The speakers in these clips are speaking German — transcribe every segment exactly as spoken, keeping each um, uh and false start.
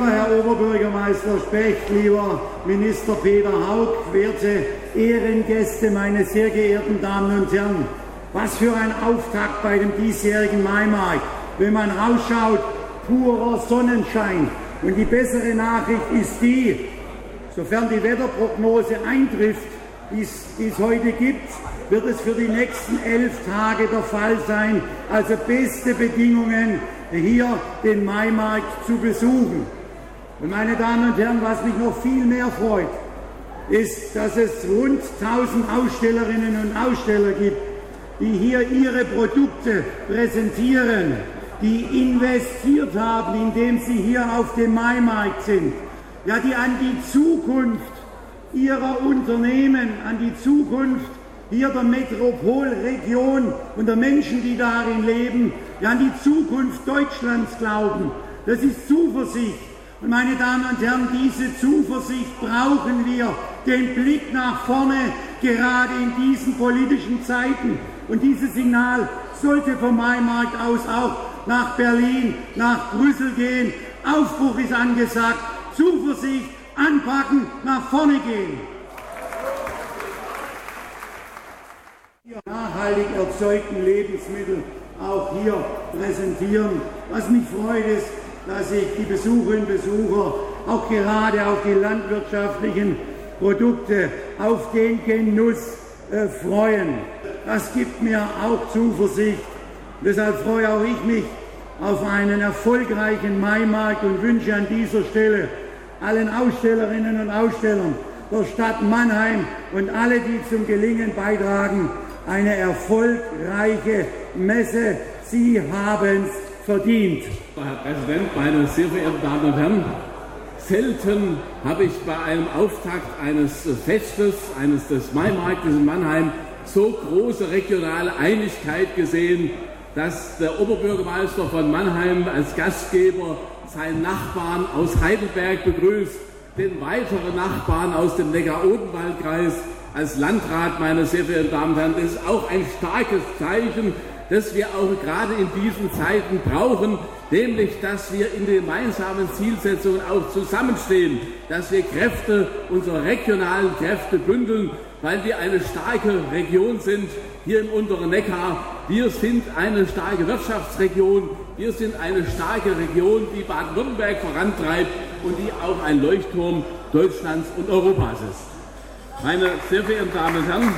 Lieber Herr Oberbürgermeister Specht, lieber Minister Peter Haug, werte Ehrengäste, meine sehr geehrten Damen und Herren, was für ein Auftakt bei dem diesjährigen Maimarkt. Wenn man rausschaut, purer Sonnenschein. Und die bessere Nachricht ist die, sofern die Wetterprognose eintrifft, die es heute gibt, wird es für die nächsten elf Tage der Fall sein. Also beste Bedingungen, hier den Maimarkt zu besuchen. Und meine Damen und Herren, was mich noch viel mehr freut, ist, dass es rund tausend Ausstellerinnen und Aussteller gibt, die hier ihre Produkte präsentieren, die investiert haben, indem sie hier auf dem Maimarkt sind, ja, die an die Zukunft ihrer Unternehmen, an die Zukunft hier der Metropolregion und der Menschen, die darin leben, ja, an die Zukunft Deutschlands glauben. Das ist Zuversicht. Und meine Damen und Herren, diese Zuversicht brauchen wir, den Blick nach vorne, gerade in diesen politischen Zeiten. Und dieses Signal sollte vom Maimarkt aus auch nach Berlin, nach Brüssel gehen. Aufbruch ist angesagt, Zuversicht, anpacken, nach vorne gehen. Nachhaltig erzeugten Lebensmittel auch hier präsentieren. Was mich freut, ist, dass sich die Besucherinnen und Besucher auch gerade auf die landwirtschaftlichen Produkte, auf den Genuss äh, freuen. Das gibt mir auch Zuversicht. Deshalb freue auch ich mich auf einen erfolgreichen Maimarkt und wünsche an dieser Stelle allen Ausstellerinnen und Ausstellern der Stadt Mannheim und alle, die zum Gelingen beitragen, eine erfolgreiche Messe. Sie haben es verdient. Herr Präsident, meine sehr verehrten Damen und Herren, selten habe ich bei einem Auftakt eines Festes, eines des Maimarktes in Mannheim, so große regionale Einigkeit gesehen, dass der Oberbürgermeister von Mannheim als Gastgeber seinen Nachbarn aus Heidelberg begrüßt, den weiteren Nachbarn aus dem Neckar-Odenwald-Kreis. Als Landrat, meine sehr verehrten Damen und Herren, das ist auch ein starkes Zeichen, das wir auch gerade in diesen Zeiten brauchen, nämlich, dass wir in den gemeinsamen Zielsetzungen auch zusammenstehen, dass wir Kräfte, unsere regionalen Kräfte bündeln, weil wir eine starke Region sind hier im unteren Neckar. Wir sind eine starke Wirtschaftsregion, wir sind eine starke Region, die Baden-Württemberg vorantreibt und die auch ein Leuchtturm Deutschlands und Europas ist. Meine sehr verehrten Damen und Herren,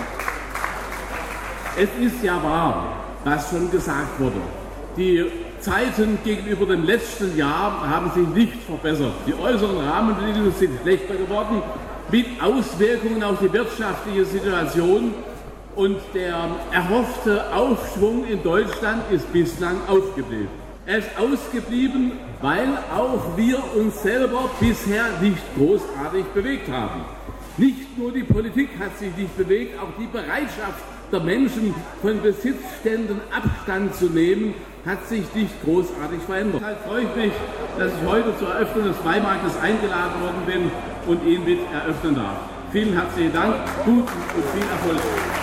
es ist ja wahr, was schon gesagt wurde. Die Zeiten gegenüber dem letzten Jahr haben sich nicht verbessert. Die äußeren Rahmenbedingungen sind schlechter geworden, mit Auswirkungen auf die wirtschaftliche Situation. Und der erhoffte Aufschwung in Deutschland ist bislang ausgeblieben. Er ist ausgeblieben, weil auch wir uns selber bisher nicht großartig bewegt haben. Nicht nur die Politik hat sich nicht bewegt, auch die Bereitschaft der Menschen, von Besitzständen Abstand zu nehmen, hat sich nicht großartig verändert. Deshalb freue ich mich, dass ich heute zur Eröffnung des Maimarktes eingeladen worden bin und ihn mit eröffnen darf. Vielen herzlichen Dank, guten und viel Erfolg.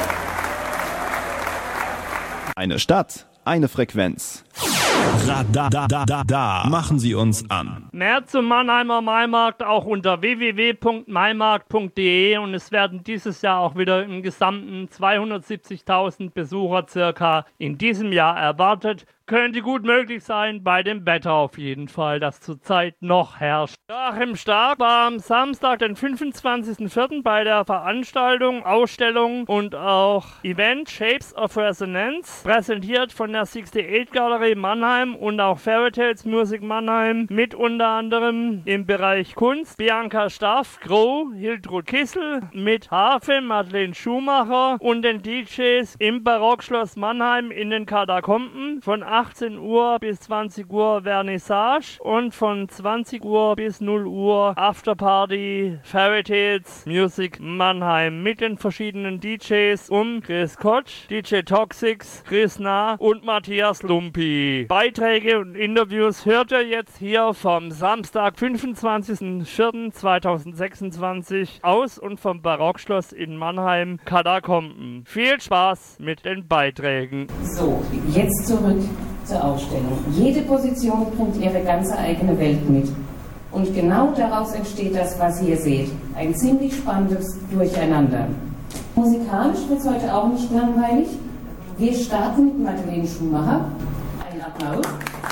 Eine Stadt, eine Frequenz. Da, da, da, da, da. Machen Sie uns an. Mehr zum Mannheimer Maimarkt auch unter w w w punkt maimarkt punkt d e und es werden dieses Jahr auch wieder im gesamten zweihundertsiebzigtausend Besucher circa in diesem Jahr erwartet. Könnte gut möglich sein, bei dem Wetter auf jeden Fall, das zurzeit noch herrscht. Joachim Stark war am Samstag, den fünfundzwanzigsten vierten bei der Veranstaltung, Ausstellung und auch Event Shapes of Resonance, präsentiert von der sixty-eight Galerie Mannheim und auch Fairy Tales Music Mannheim, mit unter anderem im Bereich Kunst Bianca Staff, Groh, Hiltrud Kissel, mit Harfe, Madeleine Schumacher und den D Js im Barockschloss Mannheim in den Katakomben von achtzehn Uhr bis zwanzig Uhr Vernissage und von zwanzig Uhr bis null Uhr Afterparty Fairy Tales Music Mannheim mit den verschiedenen D Js um Chris Kotsch, D J Toxics, Chris Nah und Matthias Lumpi. Beiträge und Interviews hört ihr jetzt hier vom Samstag, fünfundzwanzigsten vierten zweitausendsechsundzwanzig aus und vom Barockschloss in Mannheim Katakomben. Viel Spaß mit den Beiträgen. So, jetzt zurück zur Ausstellung. Jede Position bringt ihre ganze eigene Welt mit. Und genau daraus entsteht das, was ihr seht. Ein ziemlich spannendes Durcheinander. Musikalisch wird es heute auch nicht langweilig. Wir starten mit Madeleine Schumacher. Ein Applaus.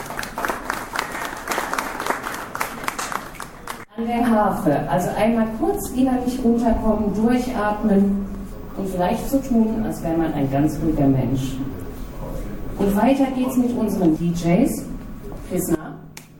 An der Harfe, also einmal kurz innerlich runterkommen, durchatmen und vielleicht so tun, als wäre man ein ganz ruhiger Mensch. Und weiter geht's mit unseren D Js. Chris Nah,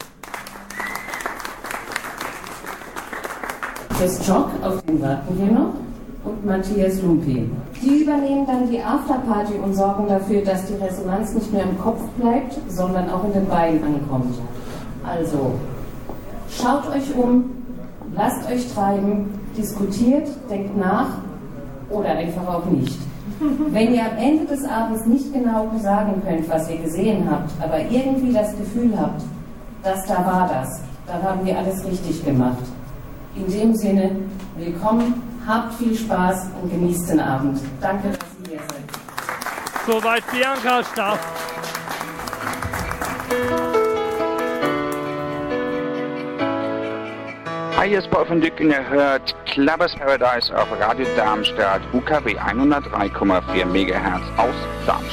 Chris Jock, auf den warten wir noch, und Matthias Lumpi. Die übernehmen dann die Afterparty und sorgen dafür, dass die Resonanz nicht nur im Kopf bleibt, sondern auch in den Beinen ankommt. Also, schaut euch um, lasst euch treiben, diskutiert, denkt nach oder einfach auch nicht. Wenn ihr am Ende des Abends nicht genau sagen könnt, was ihr gesehen habt, aber irgendwie das Gefühl habt, dass da war das, dann haben wir alles richtig gemacht. In dem Sinne, willkommen, habt viel Spaß und genießt den Abend. Danke, dass ihr hier seid. Soweit Bianca Staff. Hi, hier ist Paul von Dyck und ihr hört Clubbers Paradise auf Radio Darmstadt, U K W hundertdrei Komma vier Megahertz aus Darmstadt.